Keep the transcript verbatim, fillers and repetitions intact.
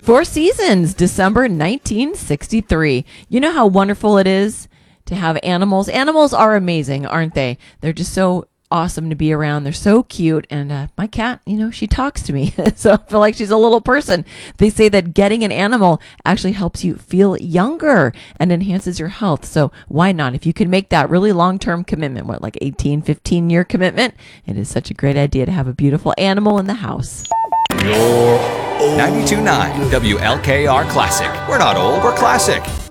Four Seasons, December nineteen sixty-three. You know how wonderful it is to have animals. Animals are amazing, aren't they? They're just so awesome to be around. They're so cute. And uh, my cat, you know, she talks to me. So I feel like she's a little person. They say that getting an animal actually helps you feel younger and enhances your health. So why not? If you can make that really long-term commitment, what, like eighteen, fifteen year commitment, it is such a great idea to have a beautiful animal in the house. ninety-two point nine W L K R Classic. We're not old, we're classic.